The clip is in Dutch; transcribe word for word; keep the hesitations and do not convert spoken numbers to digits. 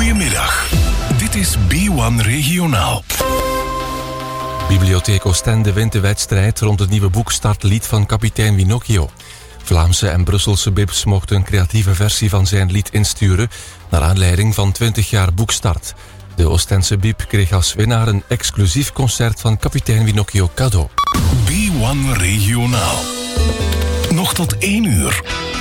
Goedemiddag. Dit is B één Regionaal. Bibliotheek Oostende wint de wedstrijd rond het nieuwe boek Startlied van kapitein Winocchio. Vlaamse en Brusselse bibs mochten een creatieve versie van zijn lied insturen naar aanleiding van twintig jaar boekstart. De Oostense bib kreeg als winnaar een exclusief concert van kapitein Winocchio cadeau. B één Regionaal. Nog tot één uur.